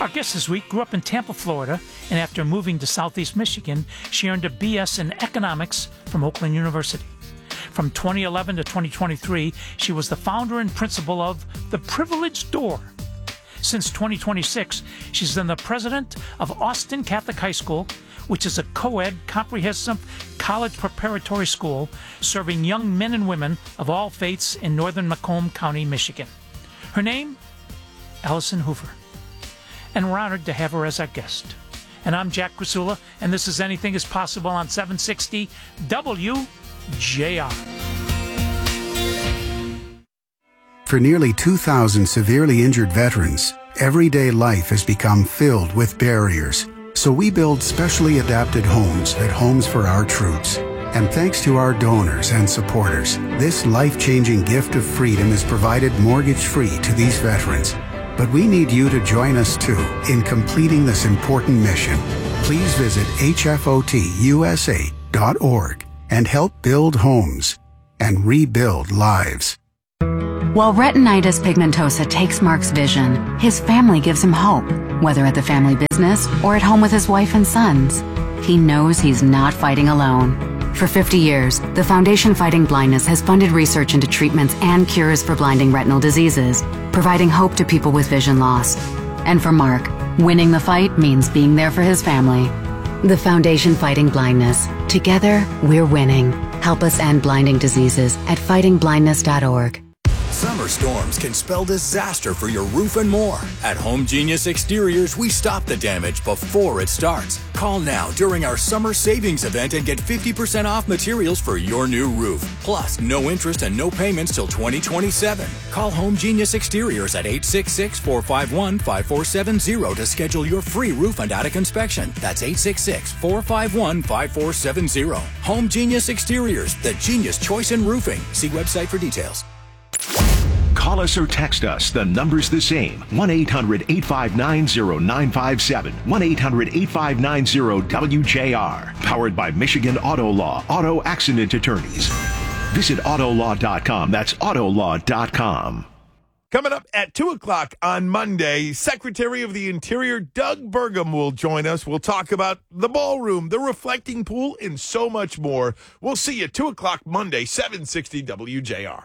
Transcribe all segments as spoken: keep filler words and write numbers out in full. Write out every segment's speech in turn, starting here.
Our guest this week grew up in Tampa, Florida, and after moving to Southeast Michigan, she earned a B S in economics from Oakland University. From twenty eleven to twenty twenty-three, she was the founder and principal of The Privileged Door. Since twenty twenty-six, she's been the president of Austin Catholic High School, which is a co-ed, comprehensive college preparatory school serving young men and women of all faiths in northern Macomb County, Michigan. Her name? Allison Hoover. And we're honored to have her as our guest. And I'm Jack Krasula, and this is Anything is Possible on seven sixty W J R. For nearly two thousand severely injured veterans, everyday life has become filled with barriers. So we build specially adapted homes at Homes for Our Troops. And thanks to our donors and supporters, this life-changing gift of freedom is provided mortgage-free to these veterans. But we need you to join us too in completing this important mission. Please visit H F O T U S A dot org and help build homes and rebuild lives. While retinitis pigmentosa takes Mark's vision, his family gives him hope, whether at the family business or at home with his wife and sons. He knows he's not fighting alone. For fifty years, the Foundation Fighting Blindness has funded research into treatments and cures for blinding retinal diseases, providing hope to people with vision loss. And for Mark, winning the fight means being there for his family. The Foundation Fighting Blindness. Together, we're winning. Help us end blinding diseases at fighting blindness dot org. Summer storms can spell disaster for your roof and more. At Home Genius Exteriors, we stop the damage before it starts. Call now during our summer savings event and get fifty percent off materials for your new roof. Plus, no interest and no payments till twenty twenty-seven. Call Home Genius Exteriors at eight six six, four five one, five four seven zero to schedule your free roof and attic inspection. That's eight six six, four five one, five four seven zero. Home Genius Exteriors, the genius choice in roofing. See website for details. Call us or text us. The number's the same. one eight hundred, eight five nine, zero nine five seven. one eight hundred, eight five nine, zero W J R. Powered by Michigan Auto Law, Auto Accident Attorneys. Visit auto law dot com. That's auto law dot com. Coming up at two o'clock on Monday, Secretary of the Interior Doug Burgum will join us. We'll talk about the ballroom, the reflecting pool, and so much more. We'll see you at two o'clock Monday, seven sixty W J R.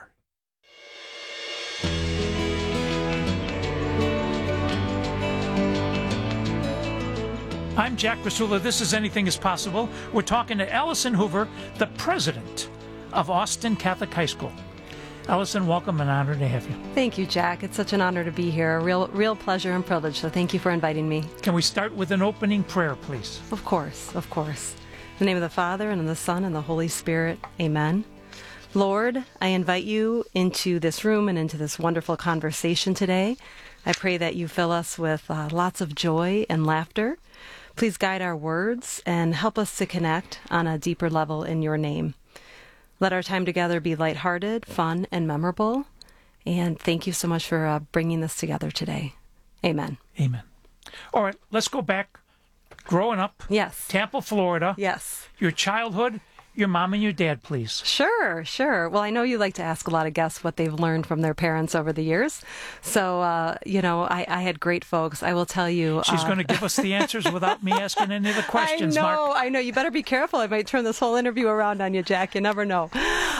I'm Jack Krasula. This is Anything is Possible. We're talking to Allison Hoover, the president of Austin Catholic High School. Allison, welcome, and honor to have you. Thank you, Jack. It's such an honor to be here. A real, real pleasure and privilege, so thank you for inviting me. Can we start with an opening prayer, please? Of course, of course. In the name of the Father, and of the Son, and the Holy Spirit, amen. Lord, I invite you into this room and into this wonderful conversation today. I pray that you fill us with uh, lots of joy and laughter. Please guide our words and help us to connect on a deeper level in your name. Let our time together be lighthearted, fun, and memorable. And thank you so much for uh, bringing this together today. Amen. Amen. All right, let's go back. Growing up. Yes. Tampa, Florida. Yes. Your childhood. Your mom and your dad, please. Sure, sure. Well, I know you like to ask a lot of guests what they've learned from their parents over the years. So, uh, you know, I, I had great folks. I will tell you. She's uh, going to give us the answers without me asking any of the questions, I know, Mark. I know. You better be careful. I might turn this whole interview around on you, Jack. You never know.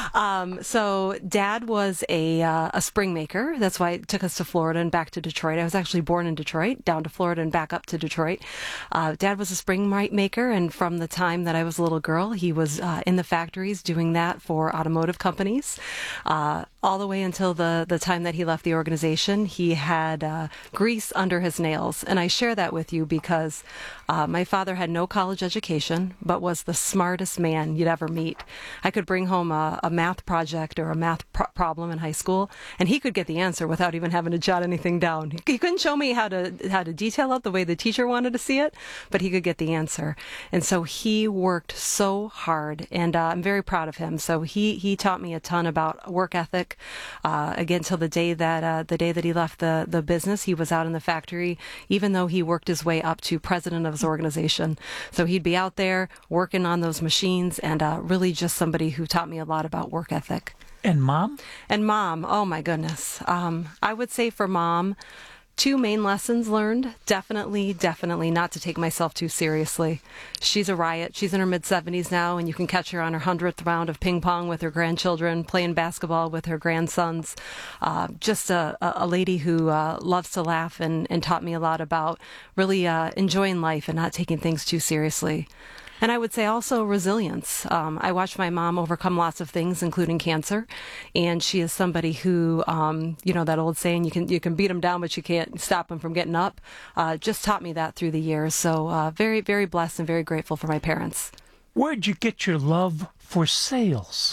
Um, so Dad was a uh, a spring maker. That's why it took us to Florida and back to Detroit. I was actually born in Detroit, down to Florida and back up to Detroit. Uh, Dad was a spring maker, and from the time that I was a little girl, he was uh, in the factories doing that for automotive companies. Uh, all the way until the, the time that he left the organization, he had uh, grease under his nails. And I share that with you because uh, my father had no college education, but was the smartest man you'd ever meet. I could bring home a, a math project or a math pro- problem in high school, and he could get the answer without even having to jot anything down. He, he couldn't show me how to how to detail it the way the teacher wanted to see it, but he could get the answer. And so he worked so hard, and uh, I'm very proud of him. So he he taught me a ton about work ethic. Uh, again, till the day that uh, the day that he left the the business, he was out in the factory, even though he worked his way up to president of his organization. So he'd be out there working on those machines, and uh, really just somebody who taught me a lot about work ethic. And mom? And mom, oh my goodness. Um, I would say for mom, two main lessons learned. Definitely, definitely not to take myself too seriously. She's a riot. She's in her mid-seventies now, and you can catch her on her hundredth round of ping pong with her grandchildren, playing basketball with her grandsons. Uh, just a, a lady who uh, loves to laugh and, and taught me a lot about really uh, enjoying life and not taking things too seriously. And I would say also resilience. Um, I watched my mom overcome lots of things, including cancer, and she is somebody who, um, you know, that old saying, you can you can beat them down, but you can't stop them from getting up, uh, just taught me that through the years. So uh, very, very blessed and very grateful for my parents. Where'd you get your love for sales?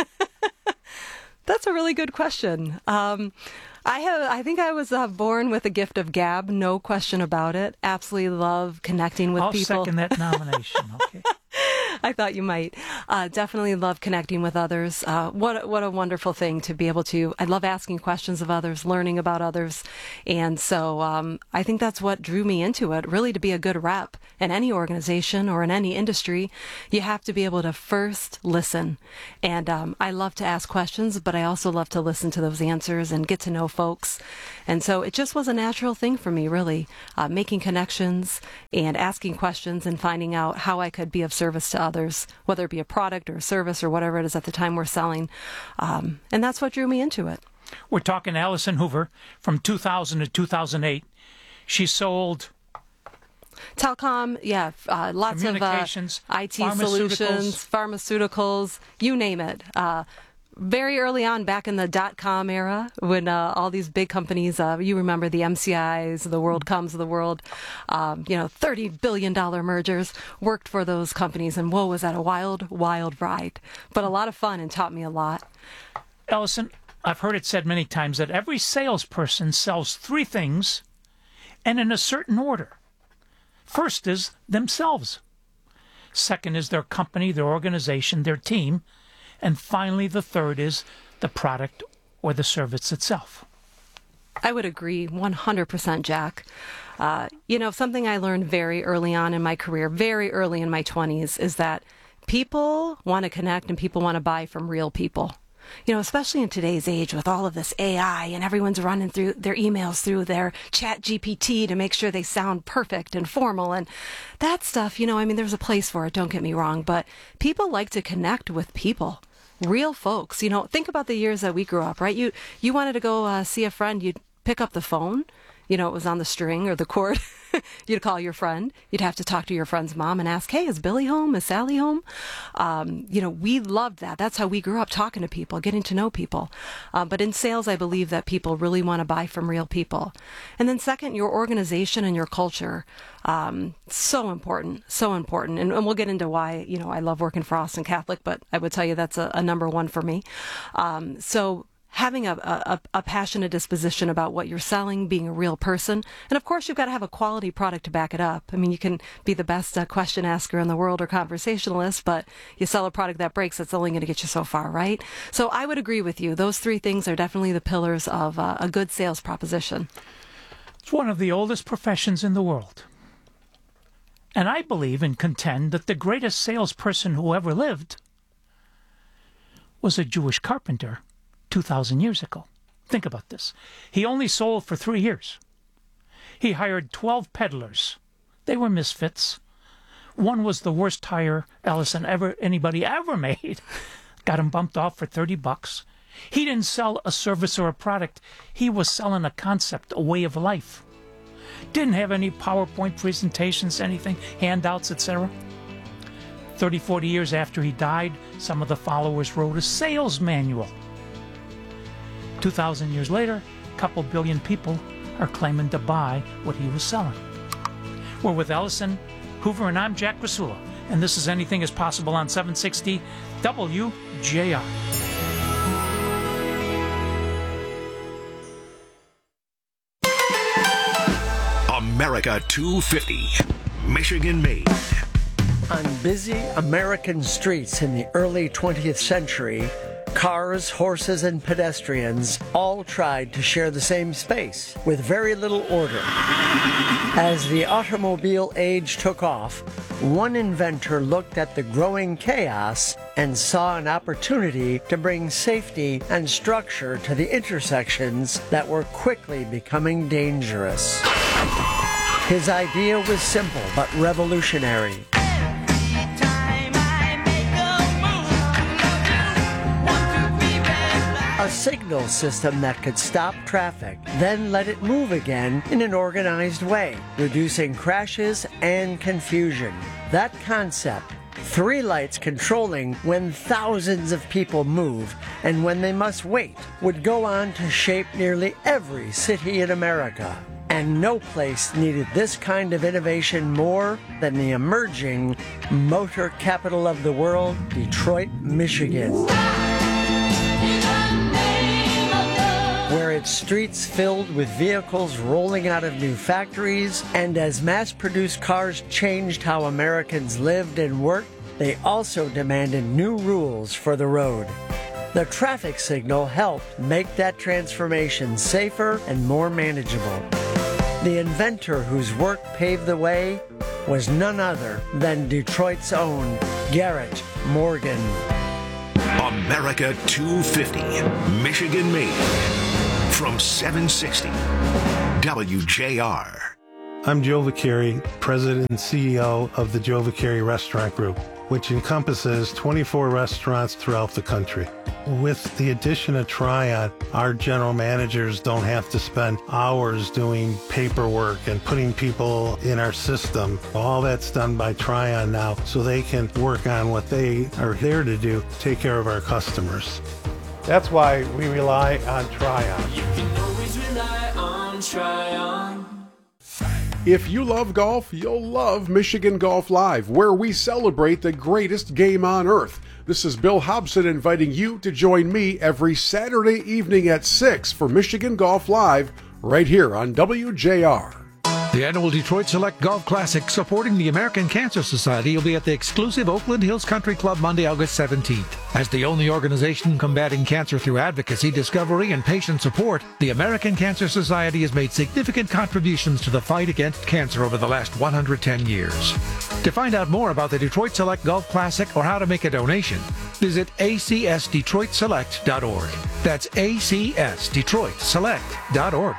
That's a really good question. Um, I have. I think I was uh, born with a gift of gab, no question about it. Absolutely love connecting with I'll people. I'll second that nomination. Okay. I thought you might. Uh, definitely love connecting with others. Uh, what what a wonderful thing to be able to. I love asking questions of others, learning about others, and so um, I think that's what drew me into it. Really, to be a good rep in any organization or in any industry, you have to be able to first listen. And um, I love to ask questions, but I also love to listen to those answers and get to know folks. And so it just was a natural thing for me, really, uh, making connections and asking questions and finding out how I could be of service to others, whether it be a product or a service or whatever it is at the time we're selling. Um, and that's what drew me into it. We're talking Allison Hoover from two thousand to two thousand eight. She sold telecom, yeah, uh, lots of uh, I T solutions, pharmaceuticals, you name it. Uh, very early on, back in the dot-com era, when uh, all these big companies, uh, you remember the M C Is, the WorldComs of the world, um, you know, thirty billion dollars mergers, worked for those companies. And whoa, was that a wild, wild ride. But a lot of fun and taught me a lot. Allison, I've heard it said many times that every salesperson sells three things and in a certain order. First is themselves. Second is their company, their organization, their team. And finally, the third is the product or the service itself. I would agree one hundred percent, Jack. Uh, you know, something I learned very early on in my career, very early in my twenties, is that people want to connect and people want to buy from real people. You know, especially in today's age with all of this A I and everyone's running through their emails through their Chat G P T to make sure they sound perfect and formal and that stuff, you know, I mean, there's a place for it, don't get me wrong, but people like to connect with people. Real folks, you know, think about the years that we grew up, right? You you wanted to go uh, see a friend, you'd pick up the phone, you know, it was on the string or the cord. You'd call your friend. You'd have to talk to your friend's mom and ask, hey, is Billy home? Is Sally home? Um, you know, we loved that. That's how we grew up, talking to people, getting to know people. Uh, but in sales, I believe that people really want to buy from real people. And then second, your organization and your culture. Um, so important, so important. And, and we'll get into why, you know, I love working for Austin Catholic, but I would tell you that's a, a number one for me. Um, so having a, a, a passionate disposition about what you're selling, being a real person. And of course, you've got to have a quality product to back it up. I mean, you can be the best uh, question asker in the world or conversationalist, but you sell a product that breaks, that's only going to get you so far, right? So I would agree with you. Those three things are definitely the pillars of uh, a good sales proposition. It's one of the oldest professions in the world. And I believe and contend that the greatest salesperson who ever lived was a Jewish carpenter two thousand years ago. Think about this. He only sold for three years. He hired twelve peddlers. They were misfits. One was the worst hire Allison ever anybody ever made. Got him bumped off for thirty bucks. He didn't sell a service or a product. He was selling a concept, a way of life. Didn't have any PowerPoint presentations, anything, handouts, et cetera. thirty, forty years after he died, some of the followers wrote a sales manual. two thousand years later, a couple billion people are claiming to buy what he was selling. We're with Allison Hoover, and I'm Jack Rasula, and this is Anything is Possible on seven sixty W J R. America two fifty, Michigan made. On busy American streets in the early twentieth century, Cars, horses, and pedestrians all tried to share the same space with very little order. As the automobile age took off, one inventor looked at the growing chaos and saw an opportunity to bring safety and structure to the intersections that were quickly becoming dangerous. His idea was simple but revolutionary. A signal system that could stop traffic, then let it move again in an organized way, reducing crashes and confusion. That concept, three lights controlling when thousands of people move and when they must wait, would go on to shape nearly every city in America. And no place needed this kind of innovation more than the emerging motor capital of the world, Detroit, Michigan. Where its streets filled with vehicles rolling out of new factories, and as mass-produced cars changed how Americans lived and worked, they also demanded new rules for the road. The traffic signal helped make that transformation safer and more manageable. The inventor whose work paved the way was none other than Detroit's own Garrett Morgan. America two fifty, Michigan made. From seven sixty W J R. I'm Joe Vicari, President and C E O of the Joe Vicari Restaurant Group, which encompasses twenty-four restaurants throughout the country. With the addition of Tryon, our general managers don't have to spend hours doing paperwork and putting people in our system. All that's done by Tryon now, so they can work on what they are there to do, take care of our customers. That's why we rely on Tryon. You can always rely on Tryon. If you love golf, you'll love Michigan Golf Live, where we celebrate the greatest game on earth. This is Bill Hobson inviting you to join me every Saturday evening at six for Michigan Golf Live, right here on W J R. The annual Detroit Select Golf Classic supporting the American Cancer Society will be at the exclusive Oakland Hills Country Club Monday, August seventeenth. As the only organization combating cancer through advocacy, discovery, and patient support, the American Cancer Society has made significant contributions to the fight against cancer over the last one hundred ten years. To find out more about the Detroit Select Golf Classic or how to make a donation, visit a c s detroit select dot org. That's a c s detroit select dot org.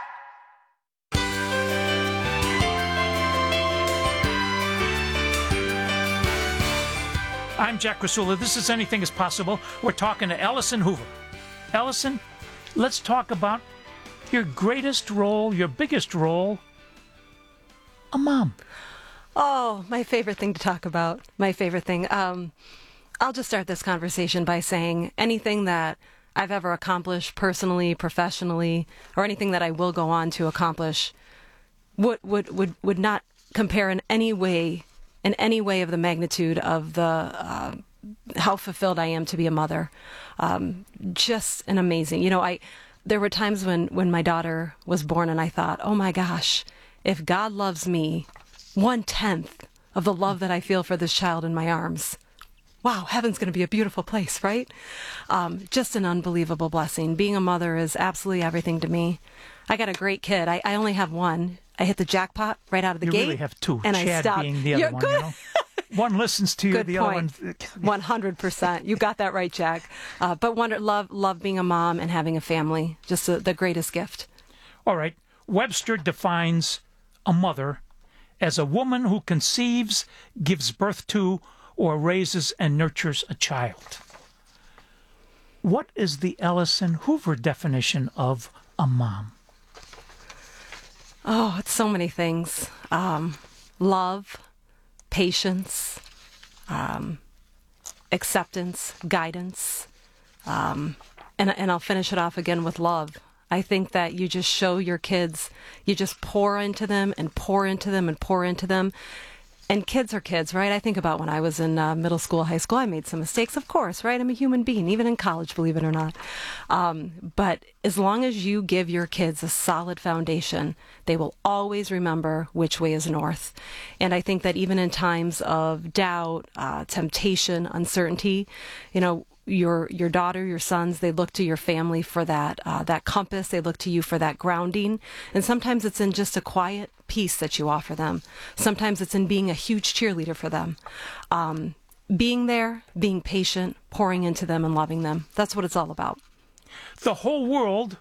I'm Jack Rasula. This is Anything is Possible. We're talking to Ellison Hoover. Ellison, let's talk about your greatest role, your biggest role, a mom. Oh, my favorite thing to talk about. My favorite thing. Um, I'll just start this conversation by saying anything that I've ever accomplished personally, professionally, or anything that I will go on to accomplish would would would, would not compare in any way in any way of the magnitude of the uh, how fulfilled I am to be a mother. Um, just an amazing, you know, I, there were times when, when my daughter was born and I thought, oh my gosh, if God loves me one-tenth of the love that I feel for this child in my arms, wow, heaven's going to be a beautiful place, right? Um, just an unbelievable blessing. Being a mother is absolutely everything to me. I got a great kid. I, I only have one. I hit the jackpot right out of the you gate. You really have two. And Chad I stopped. being the other You're one. Good. You know? One listens to you, Good the point. other one. one hundred percent. You got that right, Jack. Uh, but wonder, love, love being a mom and having a family. Just a, the greatest gift. All right. Webster defines a mother as a woman who conceives, gives birth to, or raises and nurtures a child. What is the Ellison Hoover definition of a mom? Oh, it's so many things. Um, love, patience, um, acceptance, guidance, um, and, and I'll finish it off again with love. I think that you just show your kids, you just pour into them and pour into them and pour into them. And kids are kids, right? I think about when I was in uh, middle school, high school, I made some mistakes, of course, right? I'm a human being, even in college, believe it or not. Um, but as long as you give your kids a solid foundation, they will always remember which way is north. And I think that even in times of doubt, uh, temptation, uncertainty, you know, your your daughter, your sons, they look to your family for that uh, that compass. They look to you for that grounding. And sometimes it's in just a quiet peace that you offer them. Sometimes it's in being a huge cheerleader for them. Um, being there, being patient, pouring into them and loving them. That's what it's all about. The whole world,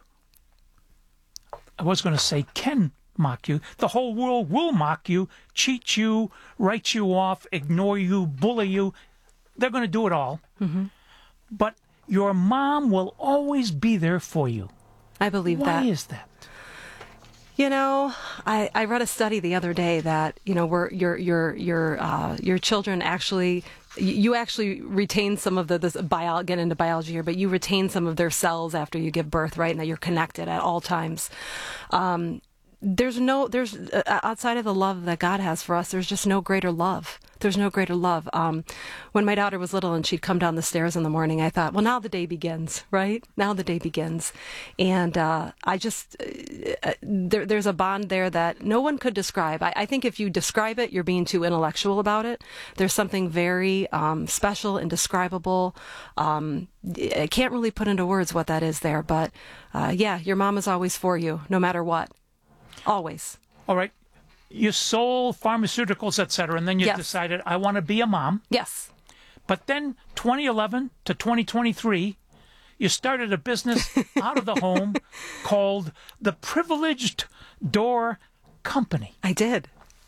I was going to say can mock you. The whole world will mock you, cheat you, write you off, ignore you, bully you. They're going to do it all. Mm-hmm. But your mom will always be there for you. I believe Why that. Why is that? You know, I, I read a study the other day that, you know, where your your your uh, your children actually, you actually retain some of the, this bio, get into biology here, but you retain some of their cells after you give birth, right? And that you're connected at all times. Um, there's no, there's, uh, outside of the love that God has for us, there's just no greater love. There's no greater love. Um, when my daughter was little and she'd come down the stairs in the morning, I thought, well, now the day begins, right? Now the day begins. And uh, I just, uh, there, there's a bond there that no one could describe. I, I think if you describe it, you're being too intellectual about it. There's something very um, special, indescribable. Um, I can't really put into words what that is there. But uh, yeah, your mom is always for you, no matter what. Always. All right. You sold pharmaceuticals, et cetera, and then you yes. decided, I want to be a mom. Yes. But then twenty eleven to twenty twenty-three, you started a business out of the home called the Privileged Door Company. I did.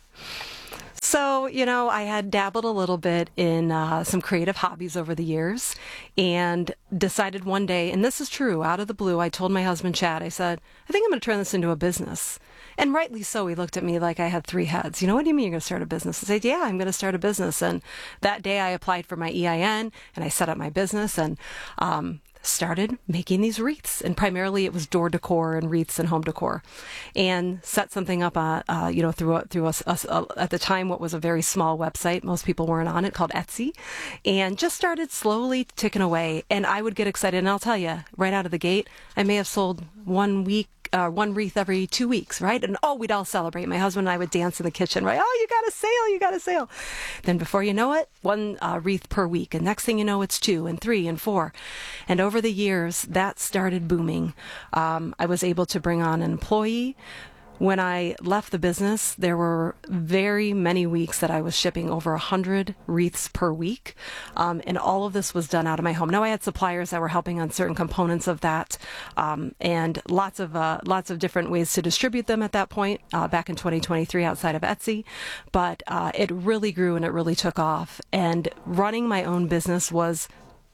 So, you know, I had dabbled a little bit in uh, some creative hobbies over the years and decided one day, and this is true, out of the blue, I told my husband, Chad, I said, I think I'm going to turn this into a business. And rightly so, he looked at me like I had three heads. You know, what do you mean you're going to start a business? I said, yeah, I'm going to start a business. And that day I applied for my E I N and I set up my business and um, started making these wreaths. And primarily it was door decor and wreaths and home decor. And set something up, uh, uh, you know, through, through us, us uh, at the time, what was a very small website. Most people weren't on it, called Etsy. And just started slowly ticking away. And I would get excited. And I'll tell you, right out of the gate, I may have sold one week. Uh, one wreath every two weeks, right? And oh, we'd all celebrate. My husband and I would dance in the kitchen, right? Oh, you got a sale, you got a sale. Then before you know it, one uh, wreath per week. And next thing you know, it's two and three and four. And over the years, that started booming. Um, I was able to bring on an employee. When I left the business, there were very many weeks that I was shipping over one hundred wreaths per week. Um, and all of this was done out of my home. Now, I had suppliers that were helping on certain components of that, um, and lots of uh, lots of different ways to distribute them at that point, uh, back in twenty twenty-three outside of Etsy. But uh, it really grew and it really took off. And running my own business was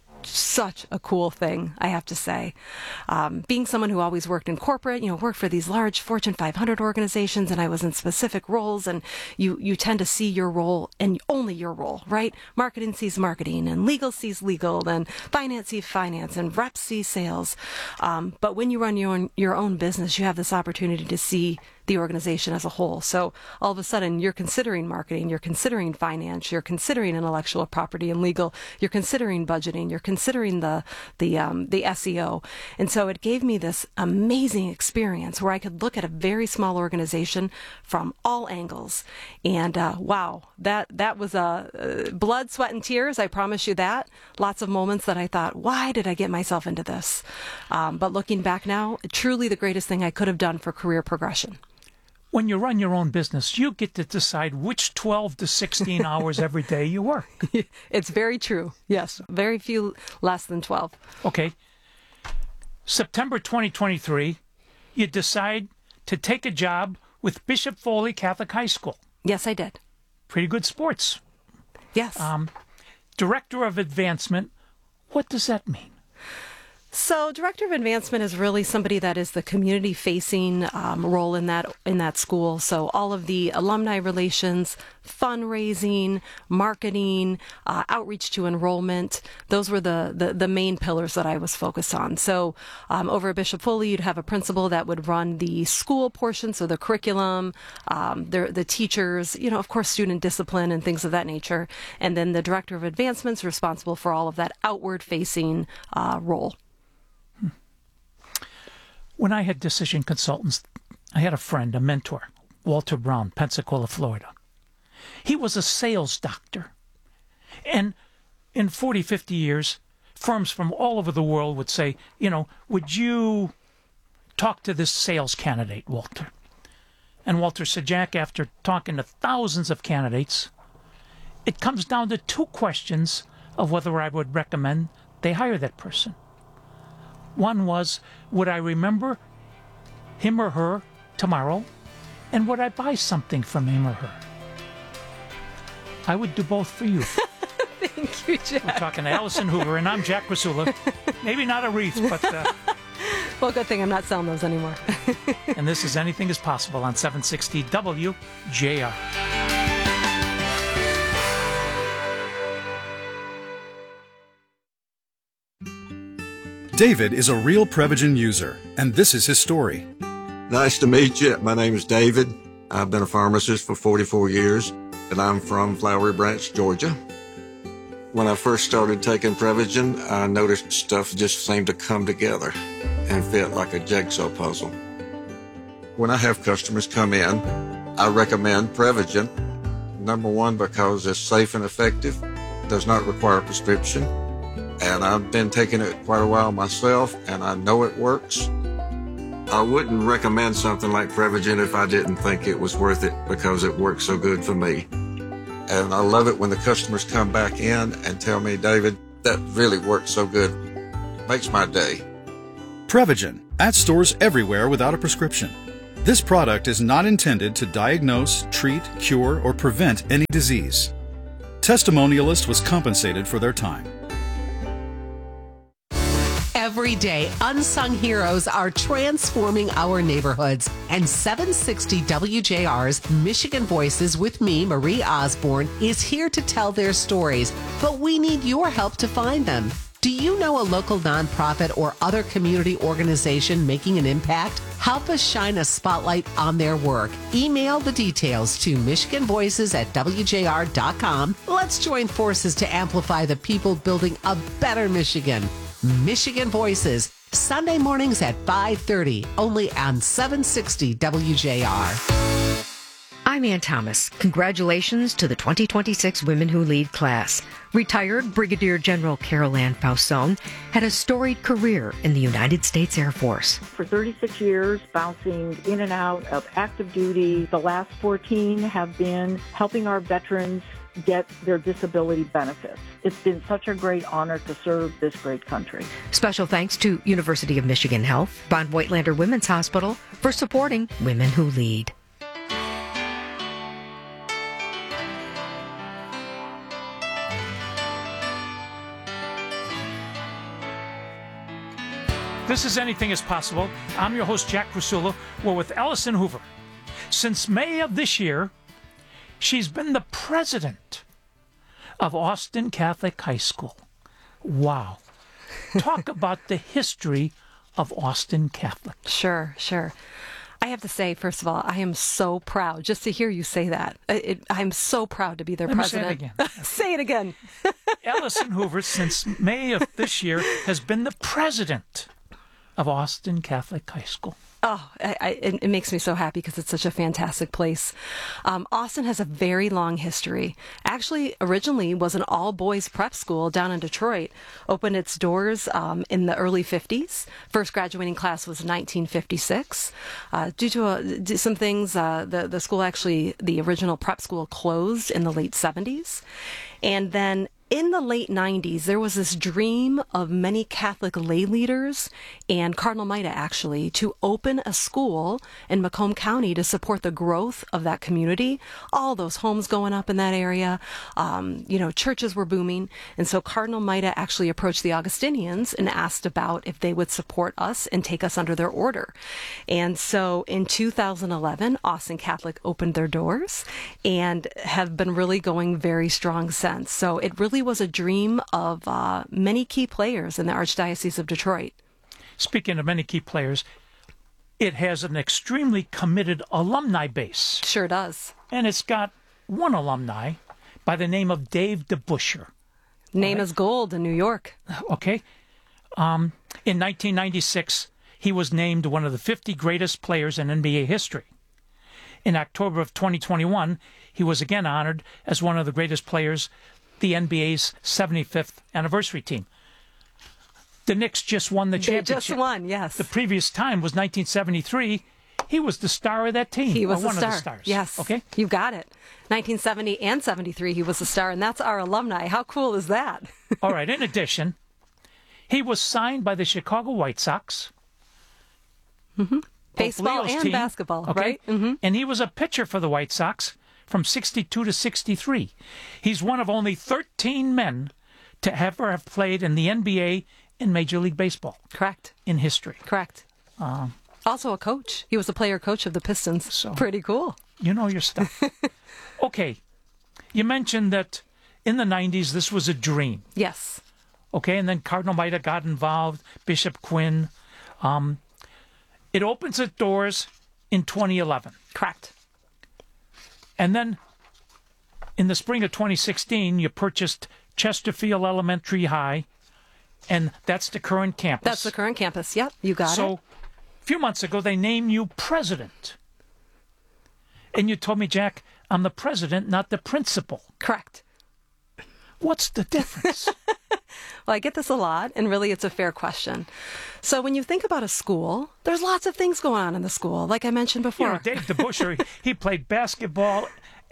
such a cool thing, I have to say. Um, being someone who always worked in corporate, you know, worked for these large Fortune five hundred organizations, and I was in specific roles, and you, you tend to see your role and only your role, right? Marketing sees marketing, and legal sees legal, and finance sees finance, and reps see sales. Um, but when you run your own, your own business, you have this opportunity to see the organization as a whole. So all of a sudden, you're considering marketing, you're considering finance, you're considering intellectual property and legal, you're considering budgeting, you're considering the the um, the S E O. And so it gave me this amazing experience where I could look at a very small organization from all angles. And uh, wow, that that was a uh, blood, sweat, and tears. I promise you that. Lots of moments that I thought, why did I get myself into this? Um, but looking back now, truly the greatest thing I could have done for career progression. When you run your own business, you get to decide which twelve to sixteen hours every day you work. It's very true. Yes. Very few less than twelve. Okay. September twenty twenty-three, you decide to take a job with Bishop Foley Catholic High School. Yes, I did. Pretty good sports. Yes. Um, Director of Advancement. What does that mean? So, Director of Advancement is really somebody that is the community-facing um, role in that in that school. So, all of the alumni relations, fundraising, marketing, uh, outreach to enrollment, those were the, the, the main pillars that I was focused on. So, um, over at Bishop Foley, you'd have a principal that would run the school portion, so the curriculum, um, the, the teachers, you know, of course, student discipline and things of that nature. And then the Director of Advancement is responsible for all of that outward-facing uh, role. When I had decision consultants, I had a friend, a mentor, Walter Brown, Pensacola, Florida. He was a sales doctor. And in forty, fifty years, firms from all over the world would say, you know, would you talk to this sales candidate, Walter? And Walter said, Jack, after talking to thousands of candidates, it comes down to two questions of whether I would recommend they hire that person. One was, would I remember him or her tomorrow? And would I buy something from him or her? I would do both for you. Thank you, Jack. We're talking to Allison Hoover, and I'm Jack Krasula. Maybe not a wreath, but... Uh, well, good thing I'm not selling those anymore. And this is Anything is Possible on seven sixty W J R. David is a real Prevagen user, and this is his story. Nice to meet you. My name is David. I've been a pharmacist for forty-four years, and I'm from Flowery Branch, Georgia. When I first started taking Prevagen, I noticed stuff just seemed to come together and fit like a jigsaw puzzle. When I have customers come in, I recommend Prevagen. Number one, because it's safe and effective, does not require a prescription, and I've been taking it quite a while myself, and I know it works. I wouldn't recommend something like Prevagen if I didn't think it was worth it because it works so good for me. And I love it when the customers come back in and tell me, David, that really worked so good. Makes my day. Prevagen, at stores everywhere without a prescription. This product is not intended to diagnose, treat, cure, or prevent any disease. Testimonialist was compensated for their time. Every day, unsung heroes are transforming our neighborhoods. And seven sixty W J R's Michigan Voices with me, Marie Osborne, is here to tell their stories. But we need your help to find them. Do you know a local nonprofit or other community organization making an impact? Help us shine a spotlight on their work. Email the details to michigan voices at w j r dot com. Let's join forces to amplify the people building a better Michigan. Michigan Voices, Sunday mornings at five thirty, only on seven sixty W J R. I'm Ann Thomas. Congratulations to the twenty twenty-six Women Who Lead class. Retired Brigadier General Carol Ann Fausone had a storied career in the United States Air Force. For thirty-six years, bouncing in and out of active duty. The last fourteen have been helping our veterans get their disability benefits. It's been such a great honor to serve this great country. Special thanks to University of Michigan Health, Von Voigtlander Women's Hospital for supporting Women Who Lead. This is Anything is Possible. I'm your host, Jack Krasula. We're with Allison Hoover. Since May of this year, she's been the president of Austin Catholic High School. Wow. Talk about the history of Austin Catholic. Sure, sure. I have to say, first of all, I am so proud just to hear you say that. It, it, I'm so proud to be their Let president. Me say it again. Say it again. Allison Hoover, since May of this year, has been the president of Austin Catholic High School. Oh, I, I, it, it makes me so happy because it's such a fantastic place. Um, Austin has a very long history. Actually, originally was an all-boys prep school down in Detroit. Opened its doors um, in the early fifties. First graduating class was nineteen fifty-six. Uh, due to uh, some things, uh, the, the school actually, the original prep school closed in the late seventies. And then in the late nineties, there was this dream of many Catholic lay leaders and Cardinal Maida, actually, to open a school in Macomb County to support the growth of that community. All those homes going up in that area, um, you know, churches were booming. And so Cardinal Maida actually approached the Augustinians and asked about if they would support us and take us under their order. And so in two thousand eleven, Austin Catholic opened their doors and have been really going very strong since. So it really was a dream of uh, many key players in the Archdiocese of Detroit. Speaking of many key players, it has an extremely committed alumni base. Sure does. And it's got one alumni by the name of Dave DeBuscher. Name right. is gold in New York. Okay. Um, in nineteen ninety-six, he was named one of the fifty greatest players in N B A history. In October of twenty twenty-one, he was again honored as one of the greatest players, the N B A's seventy-fifth anniversary team. The Knicks just won the They championship. just won, yes. The previous time was nineteen seventy-three. He was the star of that team. He was or one the star. of the stars. Yes. Okay. You got it. nineteen seventy and seventy-three, he was the star, and that's our alumni. How cool is that? All right. In addition, he was signed by the Chicago White Sox. Mm-hmm. Baseball Leo's and team, basketball, okay? right? Mm-hmm. And he was a pitcher for the White Sox from sixty-two to sixty-three. He's one of only thirteen men to ever have played in the N B A and Major League Baseball. Correct. In history. Correct. Um, Also a coach. He was a player coach of the Pistons. So, pretty cool. You know your stuff. Okay. You mentioned that in the nineties, this was a dream. Yes. Okay, and then Cardinal Maida got involved, Bishop Quinn. Um, it opens its doors in twenty eleven. Correct. And then in the spring of twenty sixteen, you purchased Chesterfield Elementary High, and that's the current campus. That's the current campus. Yep, you got so, it. a few months ago, they named you president. And you told me, Jack, I'm the president, not the principal. Correct. What's the difference? Well, I get this a lot, and really it's a fair question. So when you think about a school, there's lots of things going on in the school, like I mentioned before. You know, Dave DeBuscher, he played basketball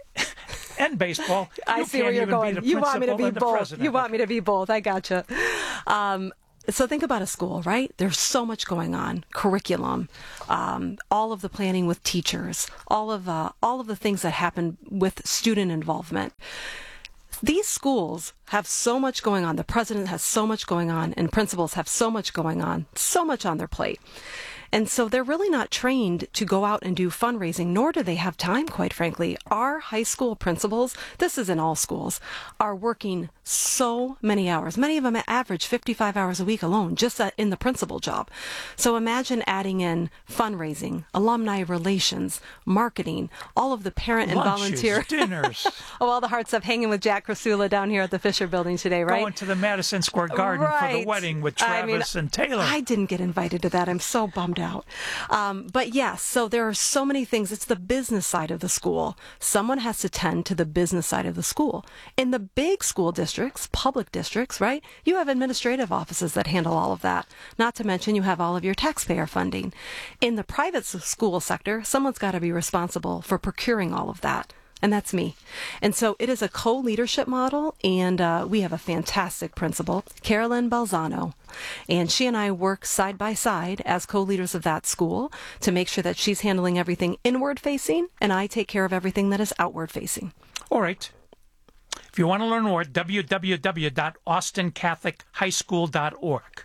and baseball. I You see where can't you're even going. Be the You want me to principal be and the both. president. You want me to be both. I gotcha. Um, so think about a school, right? There's so much going on. Curriculum, um, all of the planning with teachers, all of uh, all of the things that happen with student involvement. These schools have so much going on. The president has so much going on, and principals have so much going on, so much on their plate. And so they're really not trained to go out and do fundraising, nor do they have time, quite frankly. Our high school principals, this is in all schools, are working so many hours. Many of them average fifty-five hours a week alone, just in the principal job. So imagine adding in fundraising, alumni relations, marketing, all of the parent and Lunches, volunteer dinners. Oh, all the hard stuff, hanging with Jack Krasula down here at the Fisher Building today, right? Going to the Madison Square Garden for the Right. wedding with I mean, Travis and Taylor. I didn't get invited to that. I'm so bummed out. Um, but yes, so there are so many things. It's the business side of the school. Someone has to tend to the business side of the school. In the big school districts, public districts, right, you have administrative offices that handle all of that. Not to mention you have all of your taxpayer funding. In the private s- school sector, someone's got to be responsible for procuring all of that. And that's me. And so it is a co-leadership model, and uh, we have a fantastic principal, Carolyn Balzano. And she and I work side by side as co-leaders of that school to make sure that she's handling everything inward-facing, and I take care of everything that is outward-facing. All right. If you want to learn more, w w w dot austin catholic high school dot org.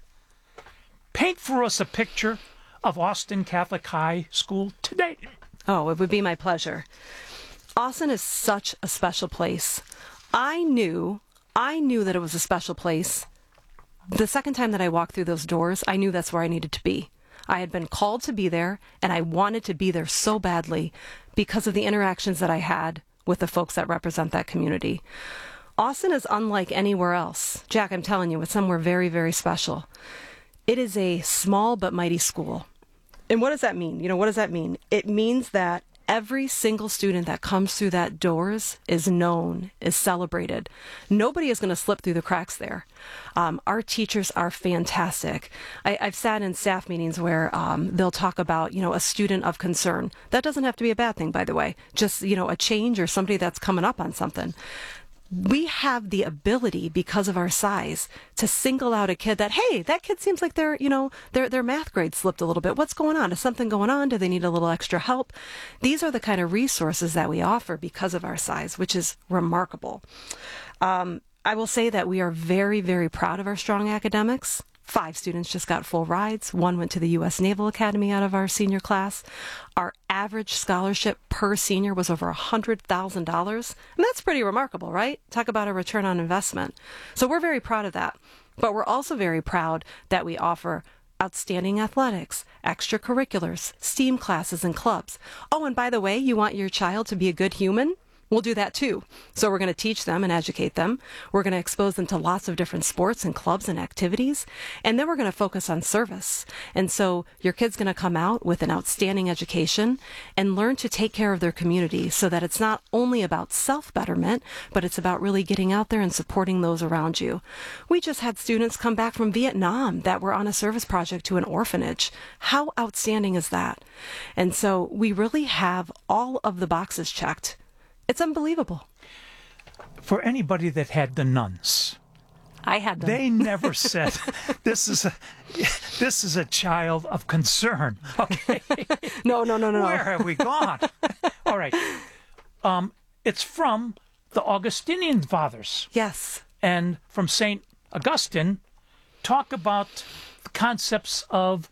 Paint for us a picture of Austin Catholic High School today. Oh, it would be my pleasure. Austin is such a special place. I knew, I knew that it was a special place. The second time that I walked through those doors, I knew that's where I needed to be. I had been called to be there, and I wanted to be there so badly because of the interactions that I had with the folks that represent that community. Austin is unlike anywhere else. Jack, I'm telling you, it's somewhere very, very special. It is a small but mighty school. And what does that mean? You know, what does that mean? It means that every single student that comes through that doors is known, is celebrated. Nobody is going to slip through the cracks there. Um, our teachers are fantastic. I, I've sat in staff meetings where um, they'll talk about, you know, a student of concern. That doesn't have to be a bad thing, by the way. Just, you know, a change or somebody that's coming up on something. We have the ability, because of our size, to single out a kid that, hey, that kid seems like their, you know, their their math grade slipped a little bit. What's going on? Is something going on? Do they need a little extra help? These are the kind of resources that we offer because of our size, which is remarkable. Um, I will say that we are very, very proud of our strong academics. Five students just got full rides. One went to the U S Naval Academy out of our senior class. Our average scholarship per senior was over one hundred thousand dollars. And that's pretty remarkable, right? Talk about a return on investment. So we're very proud of that. But we're also very proud that we offer outstanding athletics, extracurriculars, STEAM classes, and clubs. Oh, and by the way, you want your child to be a good human? We'll do that too. So we're going to teach them and educate them. We're going to expose them to lots of different sports and clubs and activities. And then we're going to focus on service. And so your kid's going to come out with an outstanding education and learn to take care of their community so that it's not only about self-betterment, but it's about really getting out there and supporting those around you. We just had students come back from Vietnam that were on a service project to an orphanage. How outstanding is that? And so we really have all of the boxes checked. It's unbelievable. For anybody that had the nuns, I had them. They never said, this is a this is a child of concern. Okay. no, no, no, no. Where have we gone? All right. Um, it's from the Augustinian fathers. Yes. And from Saint Augustine, talk about the concepts of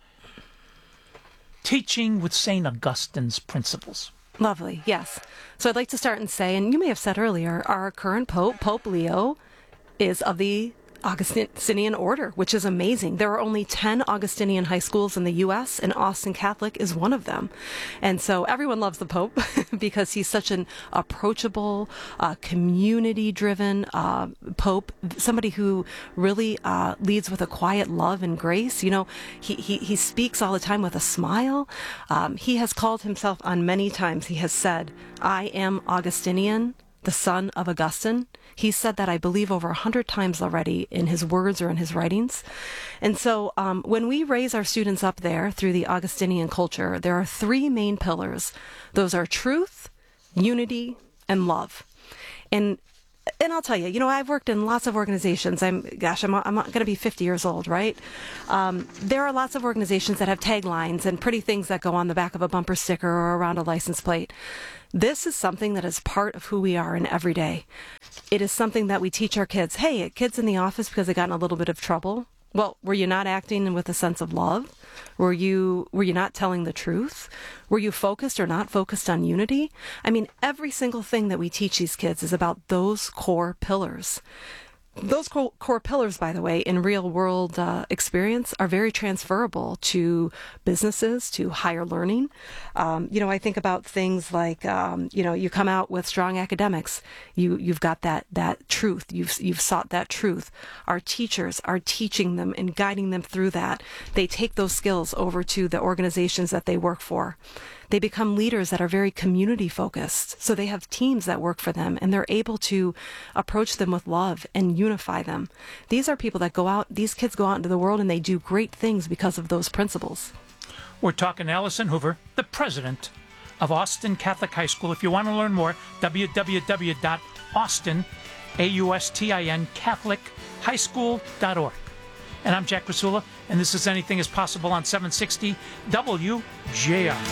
teaching with Saint Augustine's principles. Lovely, yes. So I'd like to start and say, and you may have said earlier, our current Pope, Pope Leo, is of the Augustinian order, which is amazing. There are only ten Augustinian high schools in the U S, and Austin Catholic is one of them. And so everyone loves the Pope because he's such an approachable, uh, community-driven uh, Pope, somebody who really uh, leads with a quiet love and grace. You know, he, he, he speaks all the time with a smile. Um, he has called himself on many times, he has said, I am Augustinian, the son of Augustine. He said that, I believe, over a hundred times already in his words or in his writings. And so um, when we raise our students up there through the Augustinian culture, there are three main pillars. Those are truth, unity, and love. And and I'll tell you, you know, I've worked in lots of organizations. I'm, gosh, I'm, I'm going to be fifty years old, right? Um, there are lots of organizations that have taglines and pretty things that go on the back of a bumper sticker or around a license plate. This is something that is part of who we are in every day. It is something that we teach our kids. Hey, kids in the office because they got in a little bit of trouble. Well, were you not acting with a sense of love? Were you were you not telling the truth? Were you focused or not focused on unity? I mean, every single thing that we teach these kids is about those core pillars. Those core, core pillars, by the way, in real world uh, experience are very transferable to businesses, to higher learning. Um, you know, I think about things like, um, you know, you come out with strong academics. You, you've got that, that truth. You've, you've sought that truth. Our teachers are teaching them and guiding them through that. They take those skills over to the organizations that they work for. They become leaders that are very community focused. So they have teams that work for them and they're able to approach them with love and unify them. These are people that go out, these kids go out into the world and they do great things because of those principles. We're talking to Allison Hoover, the president of Austin Catholic High School. If you want to learn more, w w w dot austin, A U S T I N, Catholic High School dot org. And I'm Jack Rasula, and this is Anything is Possible on seven sixty W J R.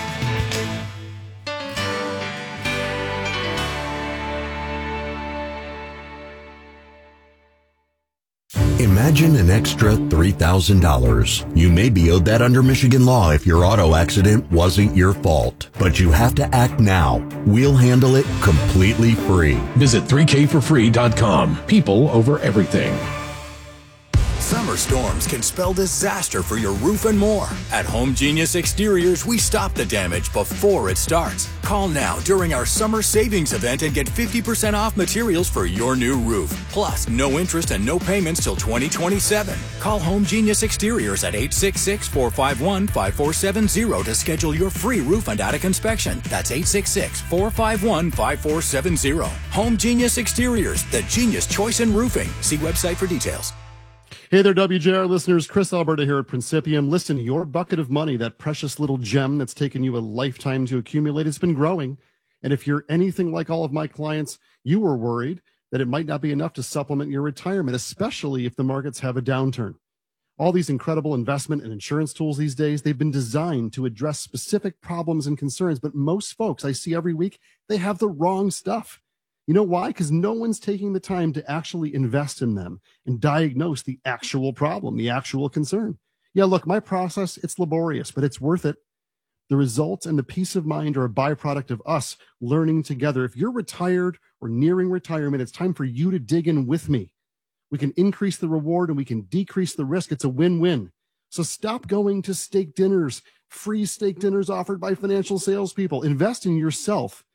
Imagine an extra three thousand dollars. You may be owed that under Michigan law if your auto accident wasn't your fault. But you have to act now. We'll handle it completely free. Visit three k for free dot com. People over everything. Summer storms can spell disaster for your roof and more. At Home Genius Exteriors, we stop the damage before it starts. Call now during our summer savings event and get fifty percent off materials for your new roof. Plus, no interest and no payments till twenty twenty-seven. Call Home Genius Exteriors at eight six six, four five one, five four seven zero to schedule your free roof and attic inspection. That's eight six six, four five one, five four seven zero. Home Genius Exteriors, the genius choice in roofing. See website for details. Hey there, W J R listeners. Chris Alberta here at Principium. Listen, your bucket of money, that precious little gem that's taken you a lifetime to accumulate, has been growing. And if you're anything like all of my clients, you were worried that it might not be enough to supplement your retirement, especially if the markets have a downturn. All these incredible investment and insurance tools these days, they've been designed to address specific problems and concerns. But most folks I see every week, they have the wrong stuff. You know why? Because no one's taking the time to actually invest in them and diagnose the actual problem, the actual concern. Yeah, look, my process, it's laborious, but it's worth it. The results and the peace of mind are a byproduct of us learning together. If you're retired or nearing retirement, it's time for you to dig in with me. We can increase the reward and we can decrease the risk. It's a win-win. So stop going to steak dinners, free steak dinners offered by financial salespeople. Invest in yourself.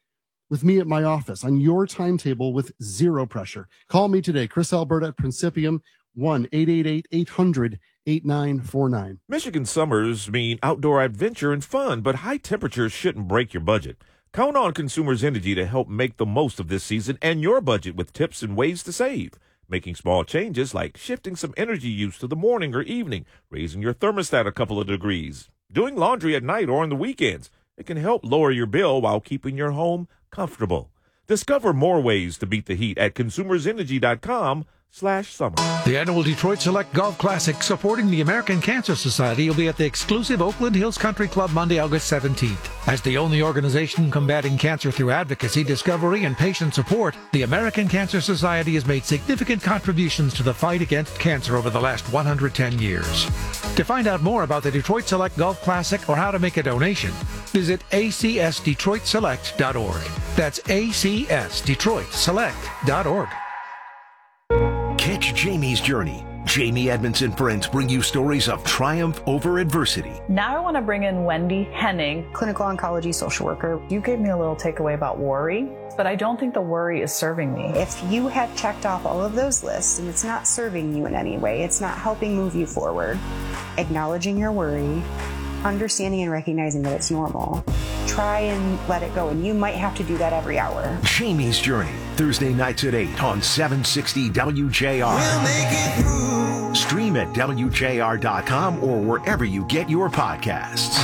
with me at my office on your timetable with zero pressure. Call me today, Chris Alberta at Principium, one eight eight eight, eight hundred, eight nine four nine. Michigan summers mean outdoor adventure and fun, but high temperatures shouldn't break your budget. Count on Consumers Energy to help make the most of this season and your budget with tips and ways to save. Making small changes like shifting some energy use to the morning or evening, raising your thermostat a couple of degrees, doing laundry at night or on the weekends. It can help lower your bill while keeping your home comfortable. Discover more ways to beat the heat at consumersenergy.com slash summer. The annual Detroit Select Golf Classic supporting the American Cancer Society will be at the exclusive Oakland Hills Country Club Monday, August seventeenth. As the only organization combating cancer through advocacy, discovery, and patient support, the American Cancer Society has made significant contributions to the fight against cancer over the last one hundred ten years. To find out more about the Detroit Select Golf Classic or how to make a donation, visit a c s detroit select dot org. That's a c s detroit select dot org. Catch Jamie's journey. Jamie Edmonds and friends bring you stories of triumph over adversity. Now I want to bring in Wendy Henning, clinical oncology social worker. You gave me a little takeaway about worry, but I don't think the worry is serving me. If you have checked off all of those lists and it's not serving you in any way, it's not helping move you forward, acknowledging your worry, understanding and recognizing that it's normal, try and let it go. And you might have to do that every hour. Jamie's Journey, Thursday nights at eight on seven sixty W J R. We'll make it through. Stream at W J R dot com or wherever you get your podcasts.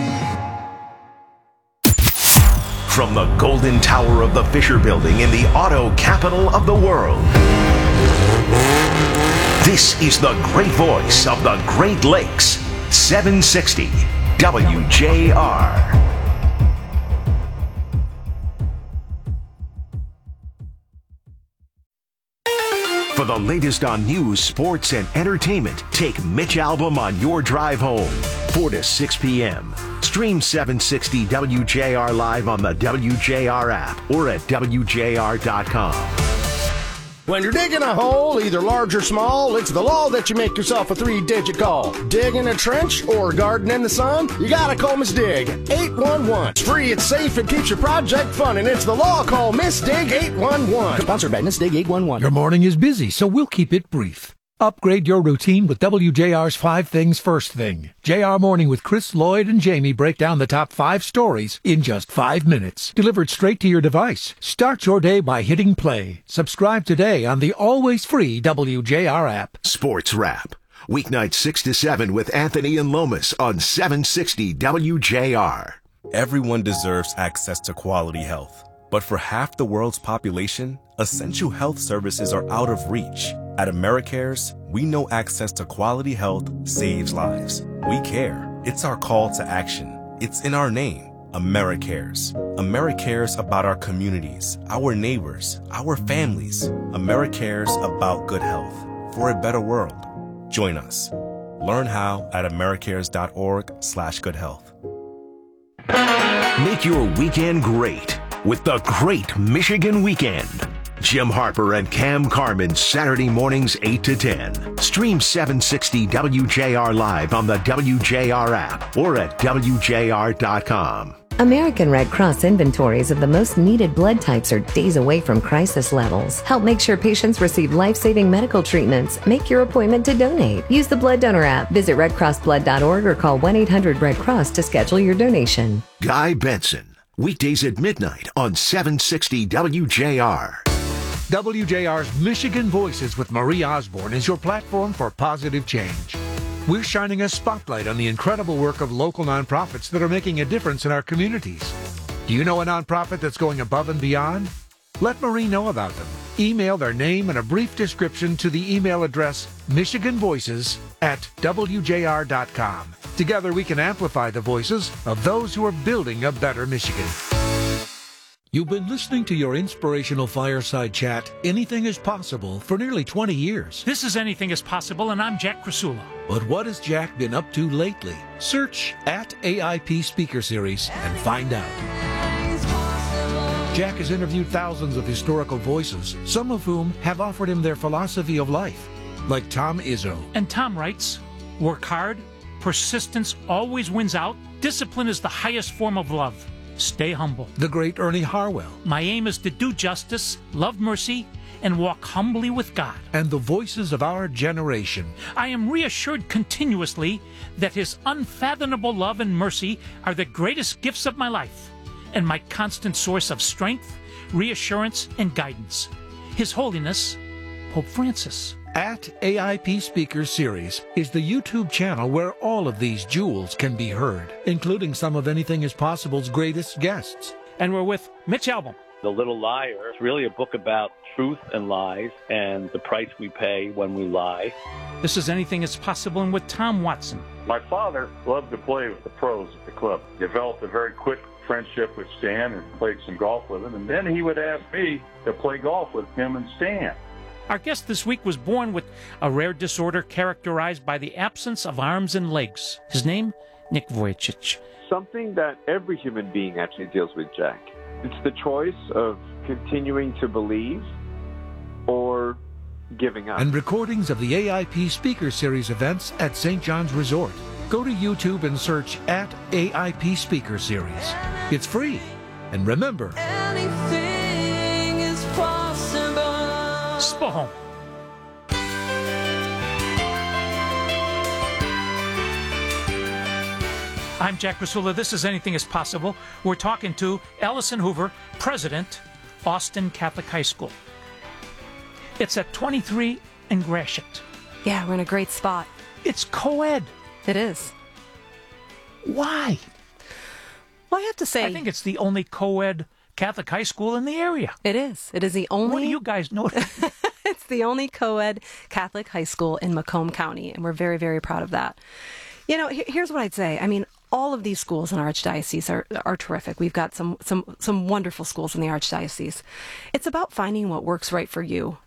From the Golden Tower of the Fisher Building in the auto capital of the world, this is the great voice of the Great Lakes, seven sixty W J R. For the latest on news, sports, and entertainment, take Mitch Albom on your drive home, four to six p.m. Stream seven sixty W J R live on the W J R app or at W J R dot com. When you're digging a hole, either large or small, it's the law that you make yourself a three-digit call. Digging a trench or garden in the sun? You gotta call Miss Dig. eight one one. It's free, it's safe, it keeps your project fun, and it's the law. Call Miss Dig eight one one. Sponsored by Miss Dig eight one one. Your morning is busy, so we'll keep it brief. Upgrade your routine with W J R's Five Things First Thing. J R Morning with Chris, Lloyd, and Jamie break down the top five stories in just five minutes. Delivered straight to your device. Start your day by hitting play. Subscribe today on the always free W J R app. Sports Wrap. Weeknight six to seven with Anthony and Lomas on seven sixty W J R. Everyone deserves access to quality health. But for half the world's population, essential health services are out of reach. At AmeriCares, we know access to quality health saves lives. We care. It's our call to action. It's in our name, AmeriCares. AmeriCares about our communities, our neighbors, our families. AmeriCares about good health for a better world. Join us. Learn how at americares.org slash good health. Make your weekend great with the Great Michigan Weekend. Jim Harper and Cam Carmen, Saturday mornings eight to ten. Stream seven sixty W J R live on the W J R app or at W J R dot com. American Red Cross inventories of the most needed blood types are days away from crisis levels. Help make sure patients receive life-saving medical treatments. Make your appointment to donate. Use the Blood Donor app. Visit red cross blood dot org or call one eight hundred red cross to schedule your donation. Guy Benson, weekdays at midnight on seven sixty W J R. W J R's Michigan Voices with Marie Osborne is your platform for positive change. We're shining a spotlight on the incredible work of local nonprofits that are making a difference in our communities. Do you know a nonprofit that's going above and beyond? Let Marie know about them. Email their name and a brief description to the email address michigan voices at W J R dot com. Together we can amplify the voices of those who are building a better Michigan. You've been listening to your inspirational fireside chat, Anything is Possible, for nearly twenty years. This is Anything is Possible, and I'm Jack Krasula. But what has Jack been up to lately? Search at A I P Speaker Series and find out. Jack has interviewed thousands of historical voices, some of whom have offered him their philosophy of life, like Tom Izzo. And Tom writes, work hard, persistence always wins out, discipline is the highest form of love. stay humble. The great Ernie Harwell. My aim is to do justice, love mercy, and walk humbly with God. And the voices of our generation. I am reassured continuously that His unfathomable love and mercy are the greatest gifts of my life and my constant source of strength, reassurance, and guidance. His Holiness, Pope Francis. At A I P Speaker Series is the YouTube channel where all of these jewels can be heard, including some of Anything is Possible's greatest guests. And we're with Mitch Albom. The Little Liar is really a book about truth and lies and the price we pay when we lie. This is Anything is Possible, and with Tom Watson. My father loved to play with the pros at the club. Developed a very quick friendship with Stan and played some golf with him. And then he would ask me to play golf with him and Stan. Our guest this week was born with a rare disorder characterized by the absence of arms and legs. His name, Nick Vujicic. Something that every human being actually deals with, Jack. It's the choice of continuing to believe or giving up. And recordings of the A I P Speaker Series events at Saint John's Resort. Go to YouTube and search at A I P Speaker Series. It's free. And remember, anything is possible. Spohome. I'm Jack Rasula. This is Anything is Possible. We're talking to Allison Hoover, President, Austin Catholic High School. It's at twenty-three and Gratiot. Yeah, we're in a great spot. It's co-ed. It is. Why? Well, I have to say, I think it's the only co-ed Catholic high school in the area. It is. It is the only... What do you guys know? It's the only co-ed Catholic high school in Macomb County, and we're very, very proud of that. You know, here's what I'd say. I mean, all of these schools in our archdiocese are, are terrific. We've got some, some, some wonderful schools in the archdiocese. It's about finding what works right for you.